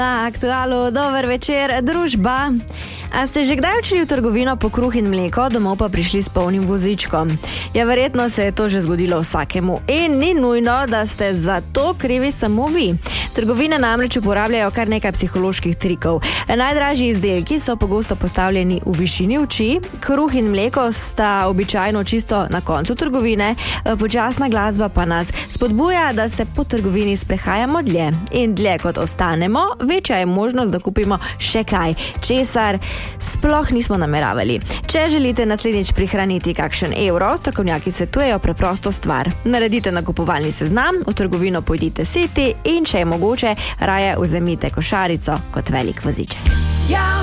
Na Aktualu, dober večer, družba. A ste že kdaj odšli v trgovino po kruh in mleko, domov pa prišli s polnim vozičkom? Ja, verjetno se je to že zgodilo vsakemu. In ni nujno, da ste za to krivi samo vi. Trgovine namreč uporabljajo kar nekaj psiholoških trikov. Najdražji izdelki so pogosto postavljeni v višini oči, kruh in mleko sta običajno čisto na koncu trgovine, počasna glasba pa nas spodbuja, da se po trgovini sprehajamo dlje. In dlje kot ostanemo, večja je možnost, da kupimo še kaj, česar sploh nismo nameravali. Če želite naslednjič prihraniti kakšen evro, strokovnjaki svetujejo preprosto stvar. Naredite nakupovalni seznam, v trgovino pojdite siti in če je mogoče, raje vzemite košarico kot velik voziček.